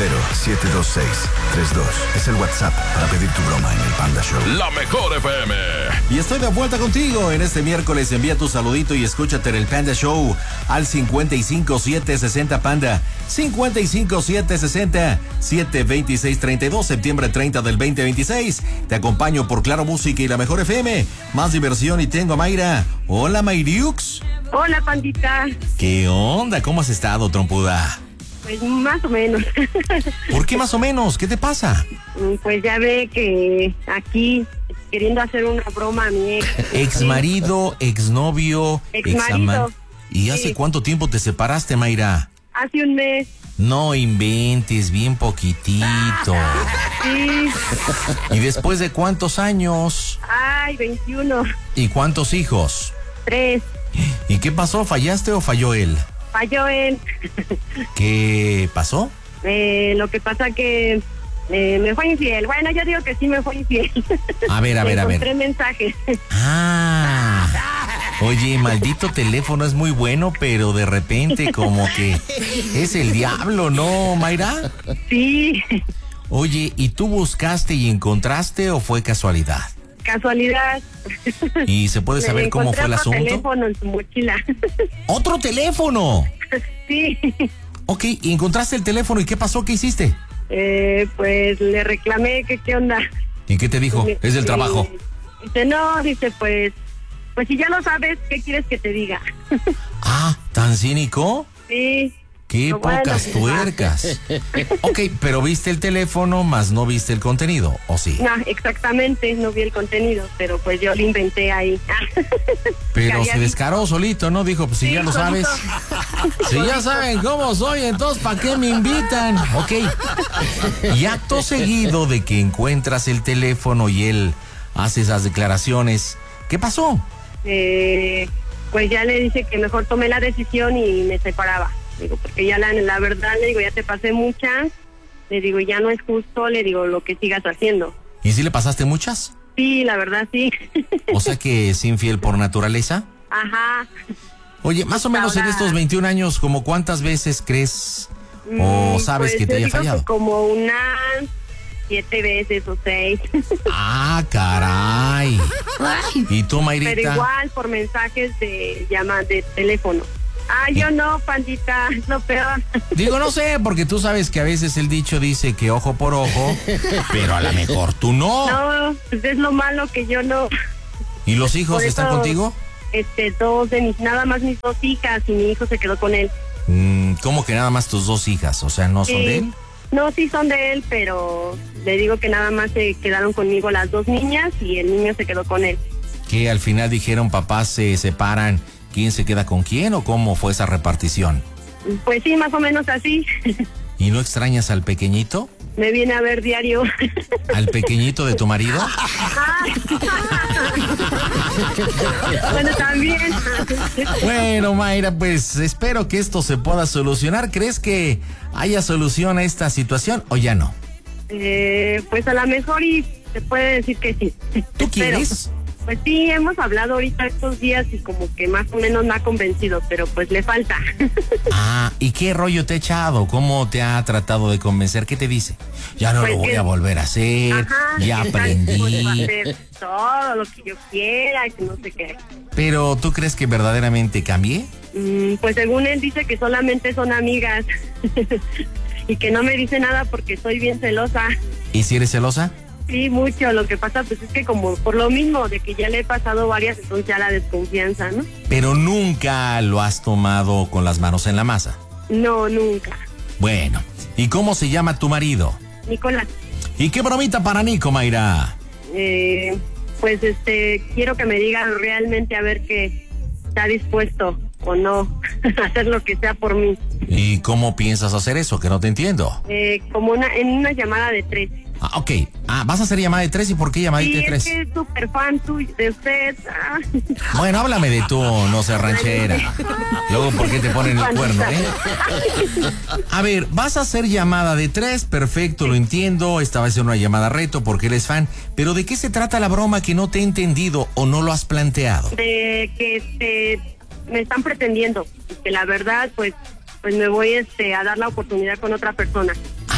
Es el WhatsApp para pedir tu broma en el Panda Show. La Mejor FM. Y estoy de vuelta contigo en este miércoles. Envía tu saludito y escúchate en el Panda Show al 55760 Panda. 55760-72632, septiembre 30 del 2026. Te acompaño por Claro Música y La Mejor FM. Más diversión y tengo a Mayra. Hola, Mayriux. Hola, pandita. ¿Qué onda? ¿Cómo has estado, trompuda? Pues más o menos. ¿Por qué más o menos? ¿Qué te pasa? Pues ya ve que aquí queriendo hacer una broma a mi ex. Exmarido, exnovio, Exmarido. ¿Y hace cuánto tiempo te separaste, Mayra? Hace un mes. No inventes, bien poquitito. Sí. ¿Y después de cuántos años? Ay, 21. ¿Y cuántos hijos? 3. ¿Y qué pasó? ¿Fallaste o falló él? Falló él. ¿Qué pasó? Lo que pasa que me fue infiel. Bueno, yo digo que sí me fue infiel. A ver. Encontré mensajes. Ah. Oye, maldito teléfono es muy bueno, pero de repente como que es el diablo, ¿no, Mayra? Sí. Oye, ¿y tú buscaste y encontraste o fue casualidad? Casualidad. ¿Y se puede saber cómo fue el asunto? Otro teléfono en su mochila. ¿Otro teléfono? Sí. Ok, ¿y encontraste el teléfono y qué pasó? ¿Qué hiciste? Pues le reclamé que qué onda. ¿Y qué te dijo? Es del trabajo. Dice, no, dice, pues si ya lo sabes, ¿qué quieres que te diga? Ah, ¿tan cínico? Sí. Qué pocas tuercas. Ok, pero viste el teléfono, más no viste el contenido, ¿o sí? No, exactamente, no vi el contenido, pero pues yo lo inventé ahí. Pero se descaró solito, ¿no? Dijo, pues si sí, ya lo solito. sabes. Si ya saben cómo soy, entonces ¿para qué me invitan? Ok. Y acto seguido de que encuentras el teléfono y él hace esas declaraciones, ¿qué pasó? Pues ya le dije que mejor tomé la decisión y me separaba. Digo, porque ya la verdad, le digo, ya te pasé muchas. Le digo, ya no es justo, le digo, lo que sigas haciendo. ¿Y si le pasaste muchas? Sí, la verdad, sí. O sea que es infiel por naturaleza. Ajá. Oye, más o menos Ahora, en estos 21 años, ¿como cuántas veces crees o sabes pues que te haya yo digo fallado? que como unas 7 veces o 6. Ah, caray. ¿Y tú, Mayrita? Pero igual por mensajes de teléfono. Ah, yo no, pandita, es lo peor. Digo, no sé, porque tú sabes que a veces el dicho dice que ojo por ojo, pero a lo mejor tú no. No, pues es lo malo que yo no. ¿Y los hijos Por están eso, contigo? Nada más mis 2 hijas y mi hijo se quedó con él. ¿Cómo que nada más tus 2 hijas? O sea, ¿no son de él? No, sí son de él, pero le digo que nada más se quedaron conmigo las 2 niñas y el niño se quedó con él. Que al final dijeron papás se separan, ¿quién se queda con quién o cómo fue esa repartición? Pues sí, más o menos así. ¿Y no extrañas al pequeñito? Me viene a ver diario. ¿Al pequeñito de tu marido? Bueno, también. Bueno, Mayra, pues espero que esto se pueda solucionar. ¿Crees que haya solución a esta situación o ya no? Pues a lo mejor y se puede decir que sí. ¿Tú quieres? Pues sí, hemos hablado ahorita estos días y como que más o menos me ha convencido, pero pues le falta. Ah, ¿y qué rollo te ha echado? ¿Cómo te ha tratado de convencer? ¿Qué te dice? Ya no Pues lo voy a volver a hacer, Ajá, ya que está aprendí. dispuesto a hacer todo lo que yo quiera, que no sé qué. Pero ¿tú crees que verdaderamente cambie? Pues según él dice que solamente son amigas y que no me dice nada porque soy bien celosa. ¿Y si eres celosa? Sí, mucho. Lo que pasa pues es que como por lo mismo de que ya le he pasado varias, entonces ya la desconfianza, ¿no? Pero nunca lo has tomado con las manos en la masa. No, nunca. Bueno, ¿y cómo se llama tu marido? Nicolás. ¿Y qué bromita para Nico, Mayra? Pues quiero que me diga realmente a ver que está dispuesto o no a hacer lo que sea por mí. ¿Y cómo piensas hacer eso? Que no te entiendo. Como en una llamada de 3. Ah, ok. Ah, ¿vas a hacer llamada de 3? ¿Y por qué llamadita de 3? Sí, es que es súper fan tuyo, de usted. Bueno, háblame de tú, no seas ranchera. Luego, ¿por qué te ponen el cuerno, A ver, vas a hacer llamada de 3, perfecto, lo entiendo. Esta va a ser una llamada reto porque eres fan. Pero ¿de qué se trata la broma que no te he entendido o no lo has planteado? De que me están pretendiendo. Que la verdad, pues me voy a dar la oportunidad con otra persona.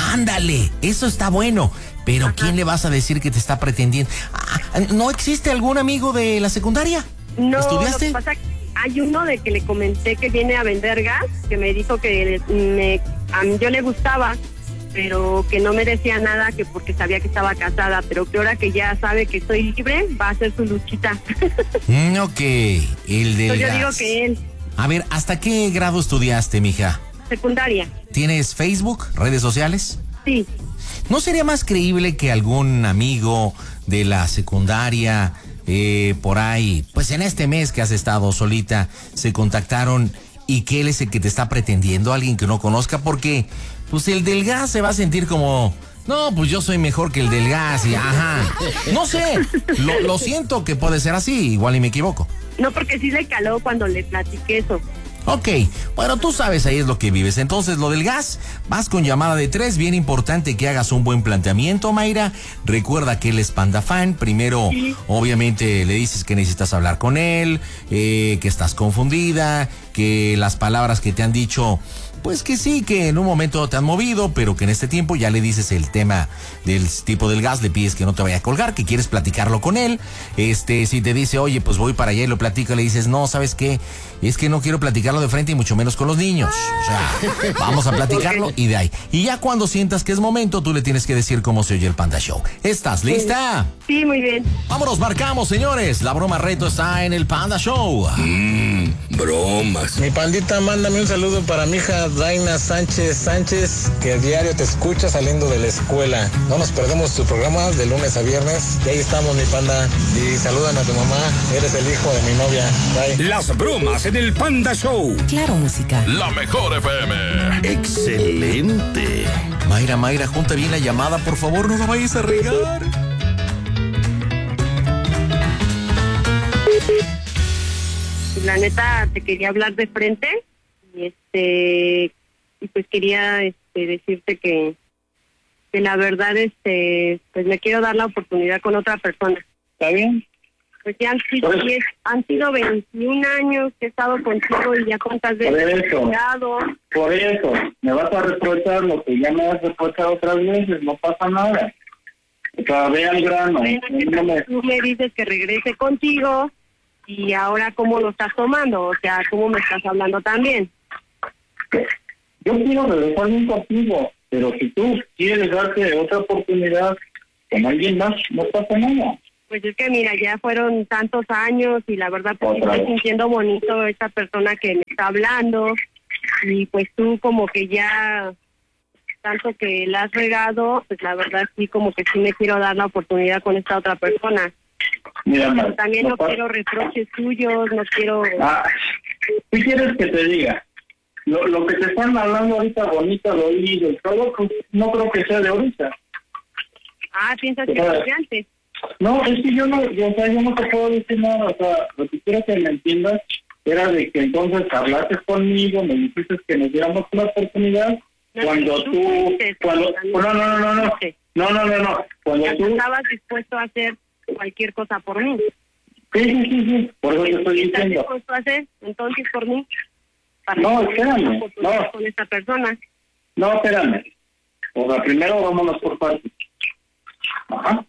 Ándale, eso está bueno. Pero Ajá. ¿quién le vas a decir que te está pretendiendo? ¿No existe algún amigo de la secundaria? No, ¿Estudiaste? lo que pasa, hay uno de que le comenté que viene a vender gas, que me dijo que a mí yo le gustaba, pero que no me decía nada, que porque sabía que estaba casada, pero que ahora que ya sabe que estoy libre, va a hacer su luchita. Ok, el del Entonces yo gas. digo que él, A ver, ¿hasta qué grado estudiaste, mija? secundaria, ¿Tienes Facebook, redes sociales? sí. ¿No sería más creíble que algún amigo de la secundaria, por ahí, pues en este mes que has estado solita, se contactaron y que él es el que te está pretendiendo, alguien que no conozca? Porque, pues el del gas se va a sentir como, no, pues yo soy mejor que el del gas y ajá. No sé, lo siento que puede ser así, igual y me equivoco. No, porque sí le caló cuando le platiqué eso. Ok, bueno, tú sabes, ahí es lo que vives. Entonces, lo del gas, vas con llamada de 3. Bien importante que hagas un buen planteamiento, Mayra. Recuerda que él es Panda Fan. Primero, Sí. obviamente, le dices que necesitas hablar con él, que estás confundida, que las palabras que te han dicho, pues que sí, que en un momento te han movido, pero que en este tiempo ya le dices el tema del tipo del gas, le pides que no te vaya a colgar, que quieres platicarlo con él. Si te dice, oye, pues voy para allá y lo platico, le dices, no, ¿sabes qué? Es que no quiero platicarlo de frente y mucho menos con los niños. O sea, vamos a platicarlo y de ahí. Y ya cuando sientas que es momento, tú le tienes que decir cómo se oye el Panda Show. ¿Estás lista? Sí, muy bien. Vámonos, marcamos, señores. La broma reto está en el Panda Show. Bromas. Mi pandita, mándame un saludo para mi hija Daina Sánchez, que a diario te escucha saliendo de la escuela. No nos perdemos tu programa de lunes a viernes. Y ahí estamos, mi panda. Y saludan a tu mamá. Eres el hijo de mi novia. Bye. Las bromas en el Panda Show. Claro, música. La mejor FM. Excelente. Mayra, junta bien la llamada, por favor, no la vayas a regar. La neta, te quería hablar de frente y y pues quería decirte que la verdad pues me quiero dar la oportunidad con otra persona. ¿Está bien? Pues ya han sido 21 años que he estado contigo y ya cuántas veces he llegado. Por eso, me vas a reprochar lo que ya me has reprochado otras veces. No pasa nada. O sea, ve al grano. Bueno, tú me dices que regrese contigo y ahora cómo lo estás tomando, o sea, cómo me estás hablando también. Yo quiero regresar bien contigo, pero si tú quieres darte otra oportunidad con alguien más, no pasa nada. Pues es que mira, ya fueron tantos años y la verdad pues Otra estoy vez. sintiendo bonito esta persona que me está hablando y pues tú como que ya tanto que la has regado, pues la verdad sí como que sí me quiero dar la oportunidad con esta otra persona. Mira, Pero Mar, también no pasa- quiero reproches tuyos, no quiero... ¿qué quieres que te diga? Lo que te están hablando ahorita bonito, al oído y todo, pues, no creo que sea de ahorita. piensas que Claro. es de antes. No, es que yo no te puedo decir nada. O sea, lo que quiero que me entiendas era de que entonces hablaste conmigo, me dijiste que nos diéramos una oportunidad. No, Cuando tú tú, fuiste, cuando, también no, fuiste. cuando Ya tú, estabas dispuesto a hacer cualquier cosa por mí. sí, por eso te estoy ¿Qué estás diciendo. dispuesto a hacer entonces por mí? Para No, que tenga espérame, una oportunidad no. con esta persona. No, espérame. O sea, primero vámonos por partes. Ajá.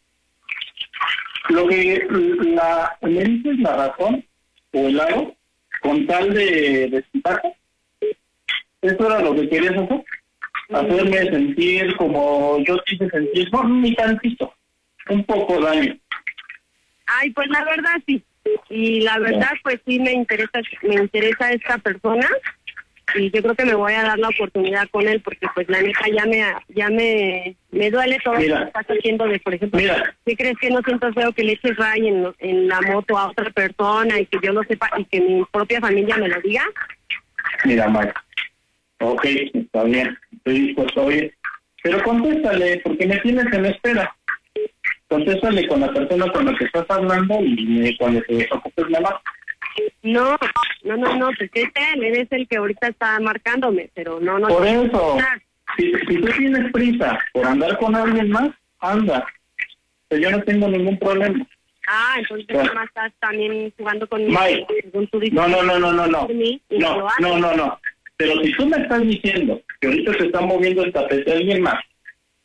Lo que me dices la razón o el lado con tal de desquitarte. ¿Eso era lo que querías hacer? Hacerme sentir como yo te hice sentir, no, ni tantito, un poco daño. Ay, pues la verdad sí. Y la verdad pues sí me interesa esta persona y yo creo que me voy a dar la oportunidad con él porque pues la neta ya me duele todo lo Mira. que estás haciendo de, por ejemplo, Mira. ¿qué crees que no siento feo que le eches ray en la moto a otra persona y que yo lo sepa y que mi propia familia me lo diga? Mira, Mike. Ok, está bien, estoy dispuesto a oír. Pero contéstale, porque me tienes en espera. Contéstale con la persona con la que estás hablando y cuando te desocupes me marcas. No, pues es él es el que ahorita está marcándome, pero no. Por eso, si tú tienes prisa por andar con alguien más, anda. Pero yo no tengo ningún problema. Entonces Bueno. además estás también jugando conmigo. Mike, según tú dices, no. por mí, y lo haces. No. Pero si tú me estás diciendo que ahorita se está moviendo el tapete de alguien más,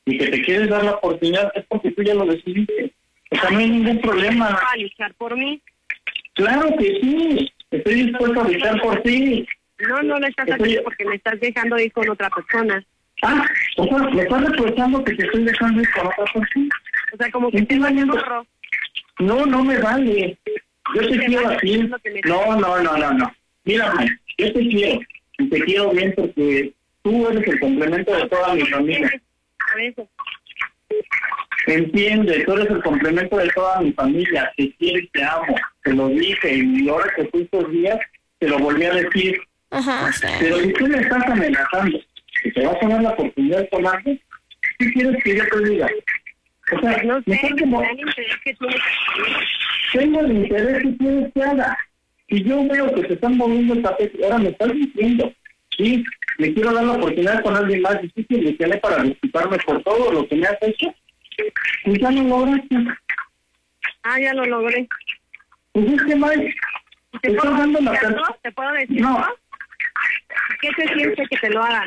y que te quieres dar la oportunidad, es porque tú ya lo decidiste. O sea, no hay ningún problema. ¿A luchar por mí? Claro que sí, estoy dispuesto a luchar por ti. No lo estás haciendo porque me estás dejando ir con otra persona. O sea, me estás reprochando que te estoy dejando ir con otra persona. O sea, como que te vale gorro. No me vale. Yo te quiero así. No. Mira, Mike, yo te quiero. Y te quiero bien porque tú eres el complemento de toda mi familia. Por eso. Entiende, tú eres el complemento de toda mi familia. Te quiero y te amo. Te lo dije y ahora que fui estos días, te lo volví a decir. Ajá, sí. Pero si tú me estás amenazando que te vas a dar la oportunidad con alguien, ¿qué quieres que yo te diga? O sea, No sé, mejor como el interés que tienes. tengo el interés que quieres que haga. Si yo veo que te están moviendo el tapete, ahora me estás diciendo, sí, me quiero dar la oportunidad con alguien más difícil y tiene para disculparme por todo lo que me has hecho, pues ya lo lograste. Ya lo logré. Pues es que, Mike, ¿Te estás dando la decir algo? ¿Te puedo decir No. algo? ¿Qué te siente que te lo hagan?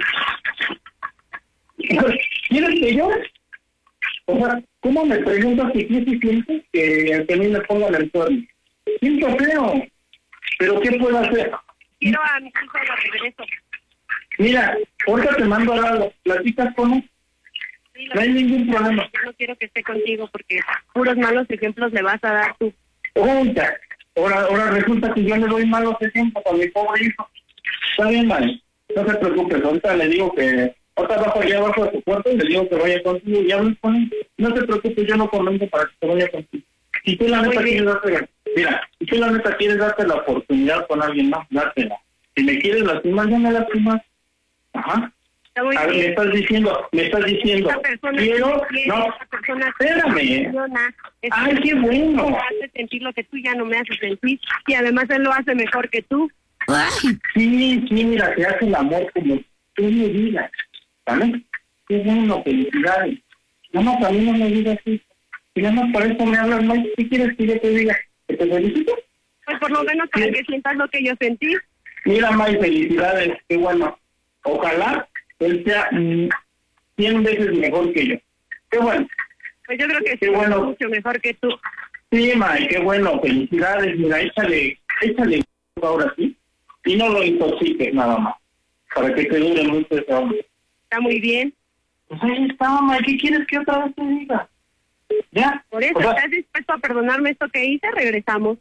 ¿Quieres que yo? O sea, ¿cómo me preguntas si qué se siente que a mí me pongan el cuerno? Siento feo, pero ¿qué puedo hacer? Quiero a mis hijos de regreso. Mira, ahorita te mando a las platicas como Sí, no hay ningún problema. Yo no quiero que esté contigo porque puros malos ejemplos le vas a dar tú. Oiga, ahora resulta que yo le doy malos ejemplos a mi pobre hijo. Está bien, Mari, no se preocupe, ahorita le digo que ahorita bajo allá abajo de su puerta y le digo que vaya contigo y hablo con él. No se preocupe, yo no convengo para que se vaya contigo. Si tú la neta quieres darte, mira, si tú la neta quieres darte la oportunidad con alguien más, dátela. Si me quieres lastimar, ya me lastimas. Ajá. Está muy A ver, bien. me estás diciendo, Esta persona quiero, no, esta persona espérame. funciona, Ay, qué bueno. me hace sentir lo que tú ya no me haces sentir y además él lo hace mejor que tú. Ay, Sí, mira, te hace el amor como tú me digas, ¿vale? Qué bueno, felicidades. Nada más a mí no me digas eso. Y nada más por eso me hablas mal. ¿Qué quieres que yo te diga? ¿Que te felicito? Pues por lo menos para que sientas lo que yo sentí. Mira, May, felicidades, qué bueno. Ojalá él sea 100 veces mejor que yo. Qué bueno. Pues yo creo que Qué sí, bueno. mucho mejor que tú. Sí, May, qué bueno, felicidades. Mira, échale ahora sí. Y no lo intoxiques nada más. Para que te dure mucho ese hombre. Está muy bien. Pues ahí está, May, ¿qué quieres que otra vez te diga? ¿Ya? Por eso, O sea, ¿estás dispuesto a perdonarme esto que hice? Regresamos.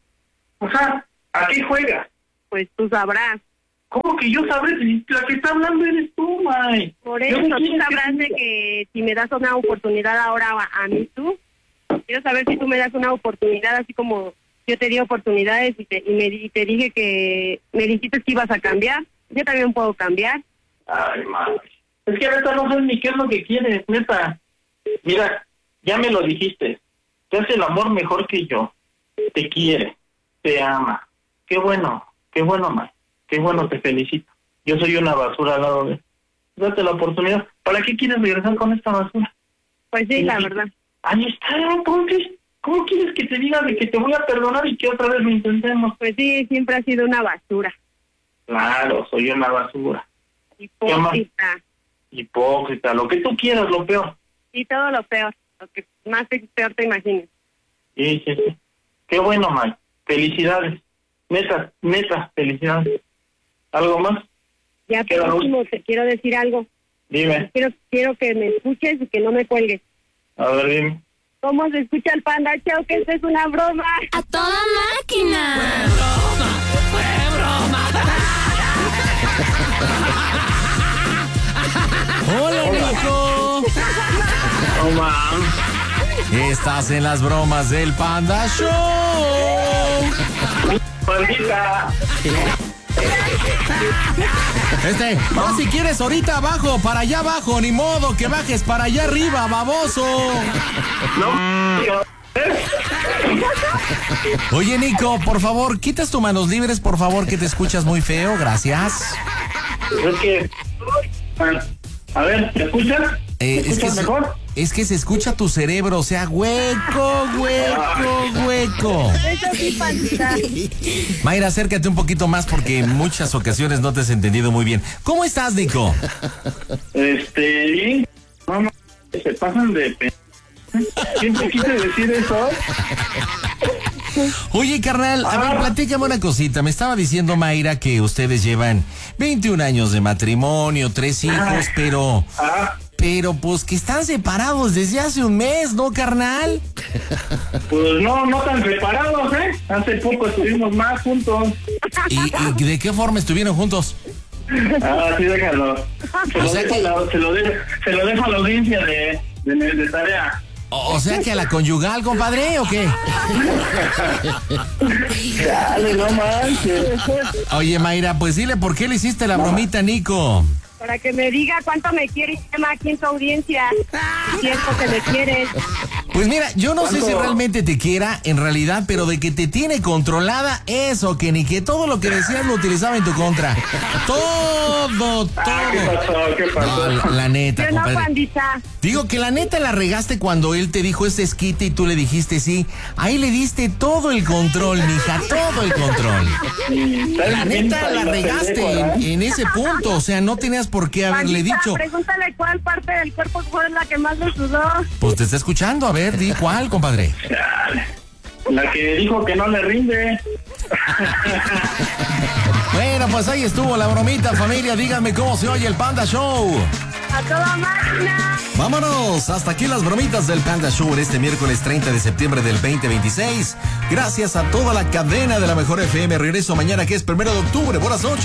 ¿a qué juegas? Pues tú sabrás. ¿Cómo que yo sabré? Si la que está hablando eres tú, May. Por Yo eso, no tú quiero sabrás de que si me das una oportunidad ahora a mí tú, quiero saber si tú me das una oportunidad así como yo te di oportunidades y te dije que me dijiste que ibas a cambiar. Yo también puedo cambiar. Ay, madre. Es que ahorita no sé ni qué es lo que quieres, neta. Mira, ya me lo dijiste. Te hace el amor mejor que yo. Te quiere, te ama. Qué bueno, May. Qué bueno, te felicito. Yo soy una basura al lado de él. Date la oportunidad. ¿Para qué quieres regresar con esta basura? Pues sí, la verdad. Ahí está, entonces. ¿Cómo quieres que te diga de que te voy a perdonar y que otra vez lo intentemos? Pues sí, siempre ha sido una basura. Claro, soy una basura. Hipócrita. Hipócrita, lo que tú quieras, lo peor. Y todo lo peor. Lo que más peor te imagines. Sí. Qué bueno, Mike. Felicidades. Neta, felicidades. ¿Algo más? Ya por último te quiero decir algo. Dime. Quiero que me escuches y que no me cuelgues. A ver, dime. ¿Cómo se escucha el Panda Show? Que esto es una broma. a toda máquina. Hola, Nico. No mames. Estás en las bromas del Panda Show. Pandita. No, si quieres ahorita abajo, para allá abajo, ni modo que bajes para allá arriba, baboso. No. Oye, Nico, por favor, quitas tus manos libres, por favor, que te escuchas muy feo, gracias. Es que... A ver, ¿me escuchas? ¿Me escuchas mejor? Es que se escucha tu cerebro, o sea, hueco. Eso sí, Pandita. Mayra, acércate un poquito más porque en muchas ocasiones no te has entendido muy bien. ¿Cómo estás, Nico? Bien. Vamos. Bien. ¿Qué pasó? ¿Cómo que yo sabré si la que está hablando eres tú, May? Se pasan de... Siempre quise decir eso. Oye, carnal, a ver, platícame una cosita. Me estaba diciendo Mayra que ustedes llevan 21 años de matrimonio, 3 hijos, pero pues que están separados desde hace un mes, ¿no, carnal? Pues no tan separados, ¿eh? Hace poco estuvimos más juntos. ¿Y de qué forma estuvieron juntos? Sí, déjalo. Se lo dejo a la audiencia de tarea. O sea que a la conyugal, compadre, ¿o qué? Dale, no manches. Oye, Mayra, pues dile por qué le hiciste la bromita a Nico. Para que me diga cuánto me quiere y llama aquí en tu audiencia. Siento que me quiere. Pues mira, yo no sé si realmente te quiera, en realidad, pero de que te tiene controlada, eso, que ni que todo lo que decías lo utilizaba en tu contra. Todo. ¿Qué pasó? No, la neta, Yo no, compadre. pandita. Digo que la neta la regaste cuando él te dijo ese esquite y tú le dijiste sí. Ahí le diste todo el control, mija, todo el control. La neta la regaste en ese punto, o sea, no tenías por qué haberle Pandita, dicho. pregúntale cuál parte del cuerpo fue la que más le sudó. Pues te está escuchando, a ver, di cuál, compadre. La que dijo que no le rinde. Bueno, pues ahí estuvo la bromita, familia. Díganme cómo se oye el Panda Show. A toda máquina. Vámonos, hasta aquí las bromitas del Panda Show en este miércoles 30 de septiembre del 2026. Gracias a toda la cadena de la Mejor FM. Regreso mañana que es 1 de octubre. Buenas noches.